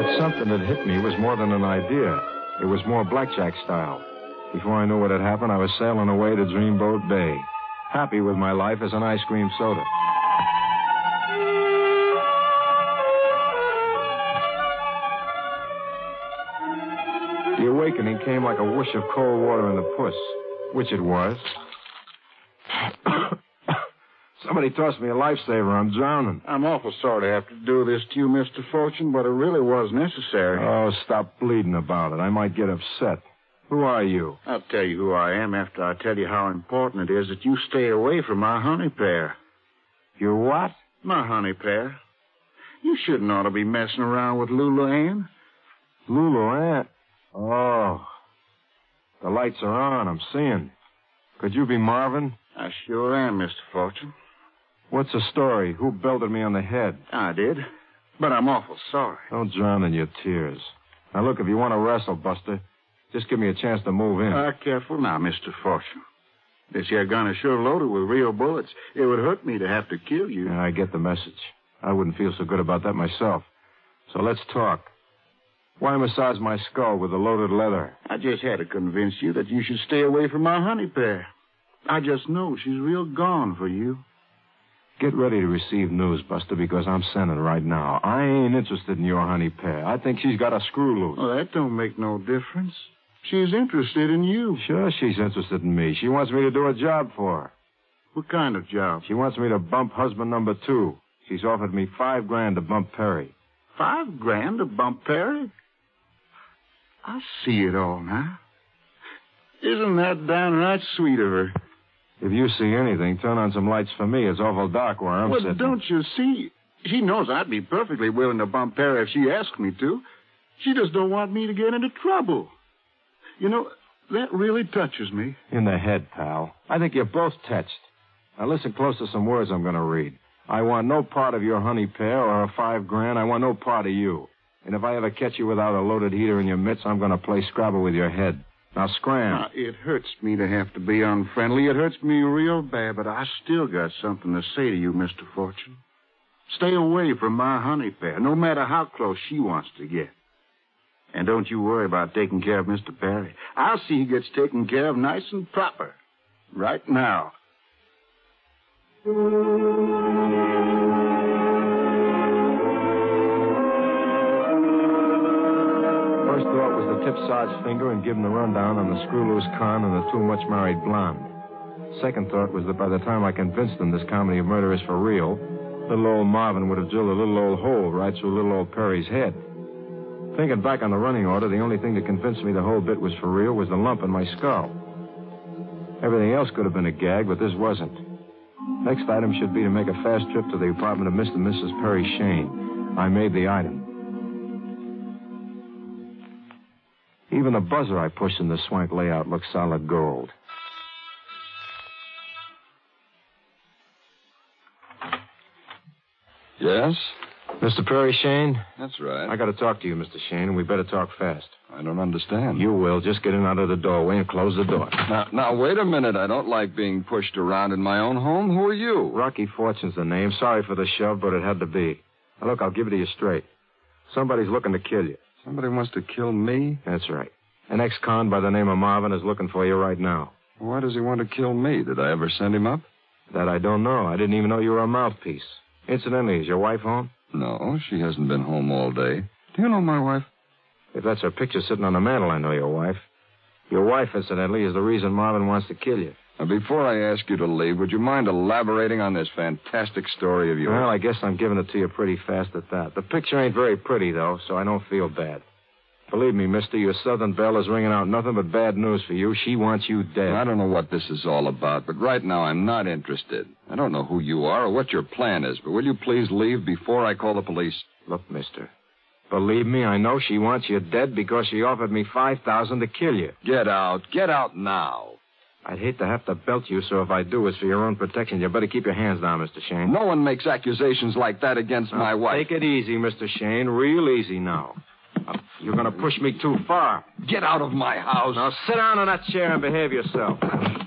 But something that hit me was more than an idea. It was more blackjack style. Before I knew what had happened, I was sailing away to Dreamboat Bay, happy with my life as an ice cream soda. The awakening came like a whoosh of cold water in the puss, which it was. Somebody tossed me a lifesaver. I'm drowning. I'm awful sorry to have to do this to you, Mr. Fortune, but it really was necessary. Oh, stop bleeding about it. I might get upset. Who are you? I'll tell you who I am after I tell you how important it is that you stay away from my honey pear. You're what? My honey pear. You shouldn't ought to be messing around with Lulu Ann. Lulu Ann? Oh. The lights are on. I'm seeing. Could you be Marvin? I sure am, Mr. Fortune. What's the story? Who belted me on the head? I did. But I'm awful sorry. Don't drown in your tears. Now, look, if you want to wrestle, Buster, just give me a chance to move in. Careful now, Mr. Fortune. This here gun is sure loaded with real bullets. It would hurt me to have to kill you. Yeah, I get the message. I wouldn't feel so good about that myself. So let's talk. Why massage my skull with the loaded leather? I just had to convince you that you should stay away from my honey pear. I just know she's real gone for you. Get ready to receive news, Buster, because I'm sending right now. I ain't interested in your honey pear. I think she's got a screw loose. Well, that don't make no difference. She's interested in you. Sure, she's interested in me. She wants me to do a job for her. What kind of job? She wants me to bump husband number 2. She's offered me $5,000 to bump Perry. $5,000 to bump Perry? I see it all now. Isn't that downright sweet of her? If you see anything, turn on some lights for me. It's awful dark where I'm sitting. Well, don't you see? She knows I'd be perfectly willing to bump Perry if she asked me to. She just don't want me to get into trouble. You know, that really touches me. In the head, pal. I think you're both touched. Now listen close to some words I'm going to read. I want no part of your honey pear or a $5,000. I want no part of you. And if I ever catch you without a loaded heater in your mitts, I'm going to play Scrabble with your head. Now, scram. Now, it hurts me to have to be unfriendly. It hurts me real bad, but I still got something to say to you, Mr. Fortune. Stay away from my honey pear, no matter how close she wants to get. And don't you worry about taking care of Mr. Perry. I'll see he gets taken care of nice and proper. Right now. First thought was to tip Sarge's finger and give him the rundown on the screw-loose con and the too-much-married blonde. Second thought was that by the time I convinced them this comedy of murder is for real, little old Marvin would have drilled a little old hole right through little old Perry's head. Thinking back on the running order, the only thing that convinced me the whole bit was for real was the lump in my skull. Everything else could have been a gag, but this wasn't. Next item should be to make a fast trip to the apartment of Mr. and Mrs. Perry Shane. I made the item. Even the buzzer I pushed in the swank layout looked solid gold. Yes? Mr. Perry Shane? That's right. I got to talk to you, Mr. Shane, and we better talk fast. I don't understand. You will. Just get in out of the doorway and close the door. Now, wait a minute. I don't like being pushed around in my own home. Who are you? Rocky Fortune's the name. Sorry for the shove, but it had to be. Now, look, I'll give it to you straight. Somebody's looking to kill you. Somebody wants to kill me? That's right. An ex-con by the name of Marvin is looking for you right now. Why does he want to kill me? Did I ever send him up? That I don't know. I didn't even know you were a mouthpiece. Incidentally, is your wife home? No, she hasn't been home all day. Do you know my wife? If that's her picture sitting on the mantel, I know your wife. Your wife, incidentally, is the reason Marvin wants to kill you. Now, before I ask you to leave, would you mind elaborating on this fantastic story of yours? Well, I guess I'm giving it to you pretty fast at that. The picture ain't very pretty, though, so I don't feel bad. Believe me, mister, your Southern Belle is ringing out nothing but bad news for you. She wants you dead. I don't know what this is all about, but right now I'm not interested. I don't know who you are or what your plan is, but will you please leave before I call the police? Look, mister, believe me, I know she wants you dead because she offered me $5,000 to kill you. Get out. Get out now. I'd hate to have to belt you, so if I do, it's for your own protection. You better keep your hands down, Mr. Shane. No one makes accusations like that against my wife. Take it easy, Mr. Shane. Real easy now. You're going to push me too far. Get out of my house. Now sit down in that chair and behave yourself.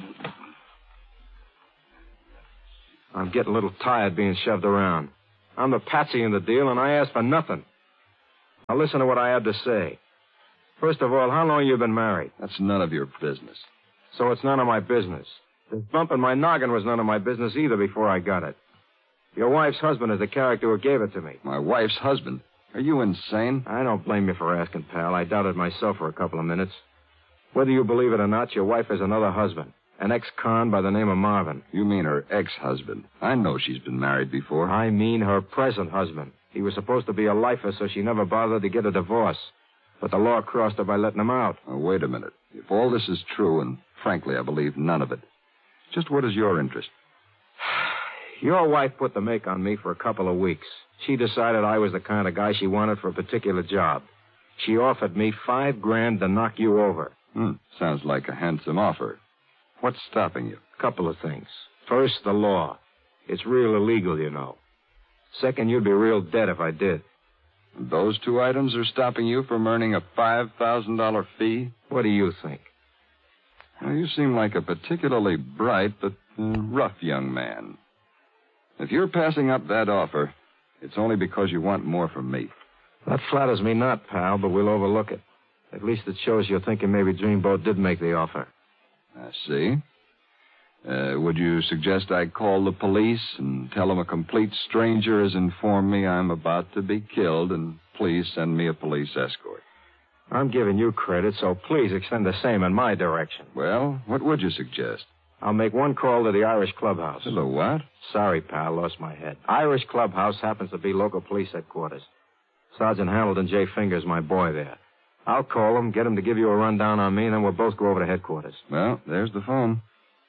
I'm getting a little tired being shoved around. I'm the patsy in the deal, and I asked for nothing. Now listen to what I have to say. First of all, how long you been married? That's none of your business. So it's none of my business. This bump in my noggin was none of my business either before I got it. Your wife's husband is the character who gave it to me. My wife's husband? Are you insane? I don't blame you for asking, pal. I doubted myself for a couple of minutes. Whether you believe it or not, your wife has another husband. An ex-con by the name of Marvin. You mean her ex-husband. I know she's been married before. I mean her present husband. He was supposed to be a lifer, so she never bothered to get a divorce. But the law crossed her by letting him out. Oh, wait a minute. If all this is true, and frankly, I believe none of it, just what is your interest? Your wife put the make on me for a couple of weeks. She decided I was the kind of guy she wanted for a particular job. She offered me $5,000 to knock you over. Sounds like a handsome offer. What's stopping you? Couple of things. First, the law. It's real illegal, you know. Second, you'd be real dead if I did. Those two items are stopping you from earning a $5,000 fee? What do you think? Well, you seem like a particularly bright but rough young man. If you're passing up that offer, it's only because you want more from me. That flatters me not, pal, but we'll overlook it. At least it shows you're thinking maybe Dreamboat did make the offer. I see. Would you suggest I call the police and tell them a complete stranger has informed me I'm about to be killed, and please send me a police escort? I'm giving you credit, so please extend the same in my direction. Well, what would you suggest? I'll make one call to the Irish Clubhouse. To the what? Sorry, pal, lost my head. Irish Clubhouse happens to be local police headquarters. Sergeant Hamilton J. Finger's my boy there. I'll call him, get him to give you a rundown on me, and then we'll both go over to headquarters. Well, there's the phone.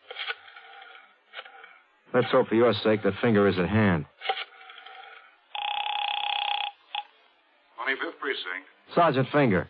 Let's hope for your sake that Finger is at hand. 25th Precinct. Sergeant Finger.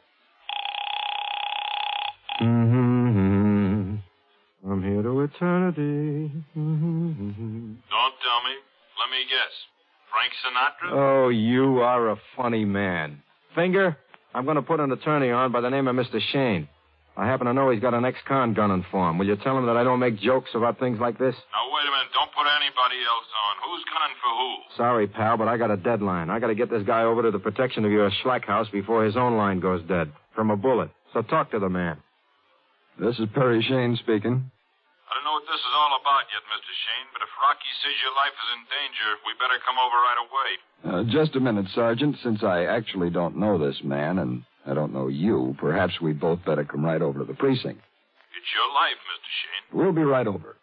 From here to eternity. Don't tell me. Let me guess. Frank Sinatra? Oh, you are a funny man. Finger, I'm going to put an attorney on by the name of Mr. Shane. I happen to know he's got an ex-con gunning for him. Will you tell him that I don't make jokes about things like this? Now, wait a minute. Don't put anybody else on. Who's gunning for who? Sorry, pal, but I got a deadline. I got to get this guy over to the protection of your Schlack house before his own line goes dead from a bullet. So talk to the man. This is Perry Shane speaking. I don't know what this is all about yet, Mr. Shane, but if Rocky says your life is in danger, we better come over right away. Just a minute, Sergeant. Since I actually don't know this man, and I don't know you, perhaps we both better come right over to the precinct. It's your life, Mr. Shane. We'll be right over.